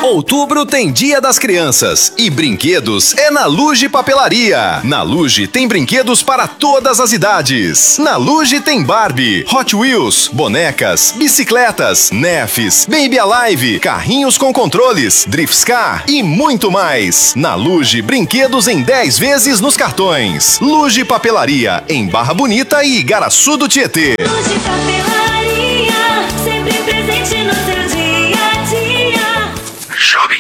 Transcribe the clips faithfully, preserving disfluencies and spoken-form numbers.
Outubro tem Dia das Crianças e brinquedos é na Luge Papelaria. Na Luge tem brinquedos para todas as idades. Na Luge tem Barbie, Hot Wheels, bonecas, bicicletas, Nefs, Baby Alive, carrinhos com controles, Driftscar e muito mais. Na Luge, brinquedos em dez vezes nos cartões. Luge Papelaria, em Barra Bonita e Igaraçu do Tietê. Luge Papelaria, sempre presente no seu dia a dia. Jovem.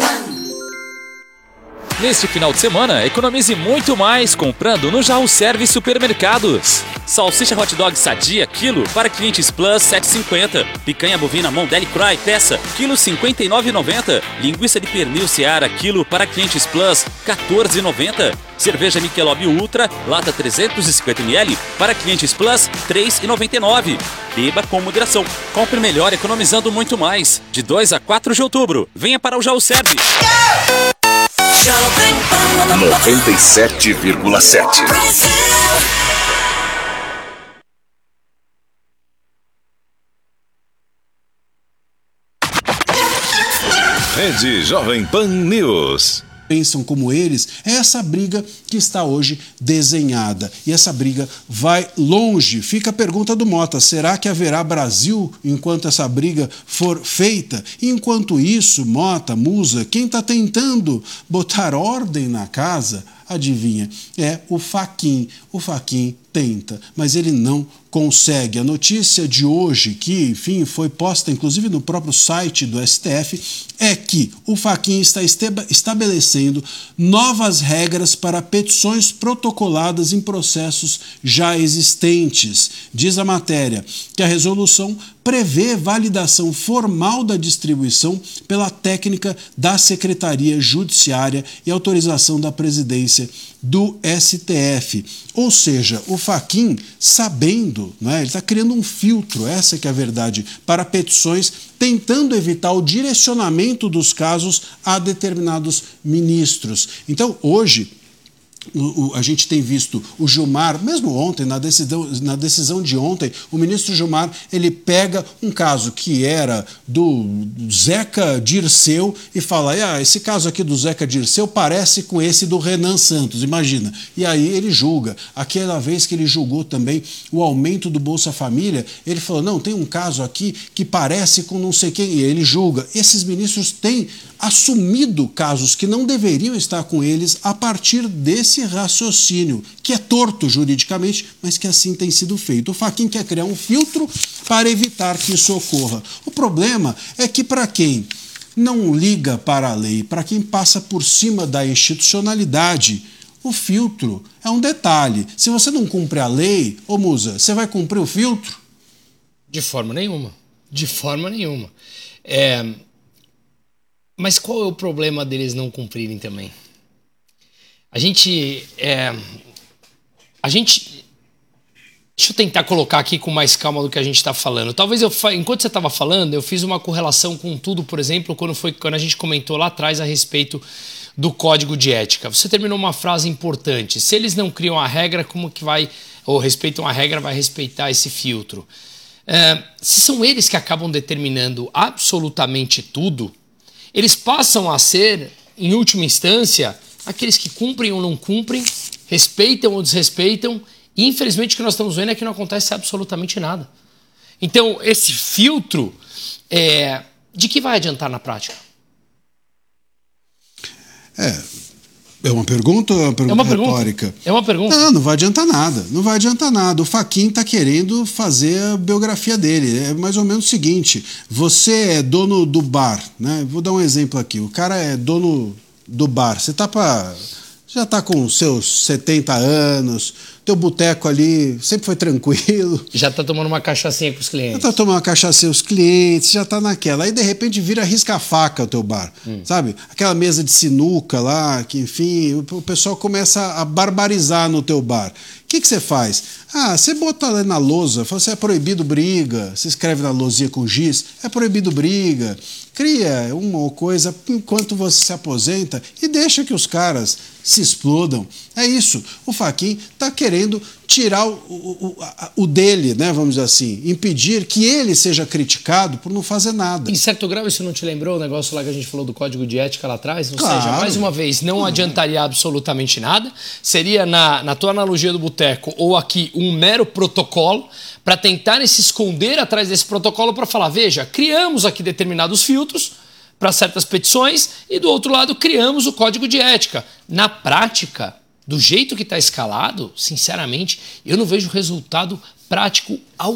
Neste final de semana, economize muito mais comprando no Jaú Service Supermercados. Salsicha hot dog sadia, quilo, para clientes Plus, sete reais e cinquenta centavos. Picanha bovina Mondelli Cry, peça, quilo, cinquenta e nove reais e noventa centavos. Linguiça de pernil Seara, quilo, para clientes Plus, quatorze reais e noventa centavos. Cerveja Michelob Ultra, lata trezentos e cinquenta mililitros, para clientes Plus, três reais e noventa e nove centavos. Beba com moderação. Compre melhor economizando muito mais. De dois a quatro de outubro, venha para o Jaú Service. noventa e sete vírgula sete. Rede Jovem Pan News. Pensam como eles, é essa briga que está hoje desenhada. E essa briga vai longe. Fica a pergunta do Mota, será que haverá Brasil enquanto essa briga for feita? E enquanto isso, Mota, Musa, quem está tentando botar ordem na casa, adivinha, é o Fachin. O Fachin tenta, mas ele não consegue. A notícia de hoje, que, enfim, foi posta inclusive no próprio site do S T F, é que o Fachin está estabelecendo novas regras para petições protocoladas em processos já existentes. Diz a matéria que a resolução prevê validação formal da distribuição pela técnica da Secretaria Judiciária e autorização da presidência do S T F. Ou seja, o Fachin, sabendo, né, ele está criando um filtro, essa que é a verdade, para petições, tentando evitar o direcionamento dos casos a determinados ministros. Então, hoje, O, o, a gente tem visto o Gilmar, mesmo ontem, na decisão, na decisão de ontem, o ministro Gilmar, ele pega um caso que era do Zeca Dirceu e fala, ah, esse caso aqui do Zeca Dirceu parece com esse do Renan Santos, imagina. E aí ele julga. Aquela vez que ele julgou também o aumento do Bolsa Família, ele falou, não, tem um caso aqui que parece com não sei quem, e ele julga. Esses ministros têm assumido casos que não deveriam estar com eles a partir desse raciocínio, que é torto juridicamente, mas que assim tem sido feito. O Fachin quer criar um filtro para evitar que isso ocorra. O problema é que para quem não liga para a lei, para quem passa por cima da institucionalidade, o filtro é um detalhe. Se você não cumpre a lei, ô Musa, você vai cumprir o filtro? De forma nenhuma. De forma nenhuma. É... Mas qual é o problema deles não cumprirem também? A gente... É... A gente... Deixa eu tentar colocar aqui com mais calma do que a gente está falando. Talvez eu, enquanto você estava falando, eu fiz uma correlação com tudo, por exemplo, quando, foi, quando a gente comentou lá atrás a respeito do código de ética. Você terminou uma frase importante. Se eles não criam a regra, como que vai, ou respeitam a regra, vai respeitar esse filtro? É, se são eles que acabam determinando absolutamente tudo, eles passam a ser, em última instância, aqueles que cumprem ou não cumprem, respeitam ou desrespeitam, e infelizmente o que nós estamos vendo é que não acontece absolutamente nada. Então, esse filtro, é, de que vai adiantar na prática? É, é uma pergunta ou é uma pergunta, é uma retórica? Pergunta. É uma pergunta. Não, não vai adiantar nada. Não vai adiantar nada. O Fachin está querendo fazer a biografia dele. É mais ou menos o seguinte: você é dono do bar, né? Vou dar um exemplo aqui. O cara é dono do bar. Você tá para já está com seus setenta anos, teu boteco ali sempre foi tranquilo. Já está tomando uma cachaçinha com os clientes. Já está tomando uma cachaçinha com os clientes, já está naquela. Aí, de repente, vira risca-faca o teu bar, hum. sabe? Aquela mesa de sinuca lá, que, enfim, o pessoal começa a barbarizar no teu bar. O que que você faz? Ah, você bota lá na lousa, fala assim, é proibido briga. Você escreve na lousinha com giz, é proibido briga. Cria uma coisa enquanto você se aposenta e deixa que os caras se explodam. É isso. O Fachin está querendo querendo tirar o, o, a, o dele, né, vamos dizer assim, impedir que ele seja criticado por não fazer nada. Em certo grau, isso não te lembrou o negócio lá que a gente falou do código de ética lá atrás? Ou Claro. seja, mais uma vez, não adiantaria absolutamente nada. Seria, na, na tua analogia do boteco, ou aqui, um mero protocolo para tentarem se esconder atrás desse protocolo para falar, veja, criamos aqui determinados filtros para certas petições e, do outro lado, criamos o código de ética. Na prática, do jeito que está escalado, sinceramente, eu não vejo resultado prático algum.